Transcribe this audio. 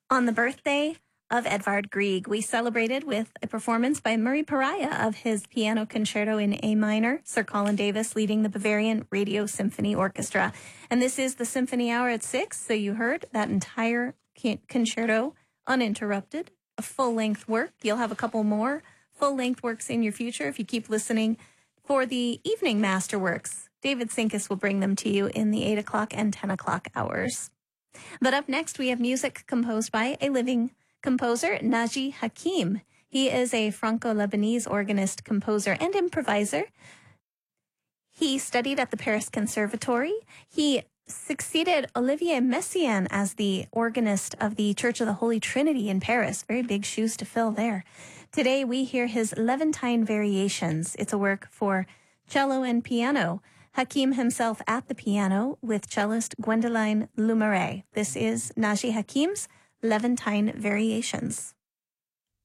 On the birthday of Edvard Grieg, we celebrated with a performance by Murray Pariah of his piano concerto in A minor, Sir Colin Davis leading the Bavarian Radio Symphony Orchestra. And this is the Symphony Hour at 6, so you heard that entire concerto uninterrupted, a full-length work. You'll have a couple more full-length works in your future if you keep listening for the evening masterworks. David Sinkus will bring them to you in the 8 o'clock and 10 o'clock hours. But up next, we have music composed by a living composer, Naji Hakim. He is a Franco-Lebanese organist, composer, and improviser. He studied at the Paris Conservatory. He succeeded Olivier Messiaen as the organist of the Church of the Holy Trinity in Paris. Very big shoes to fill there. Today, we hear his Levantine Variations. It's a work for cello and piano. Hakim himself at the piano with cellist Gwendoline Lumaret. This is Naji Hakim's Levantine Variations.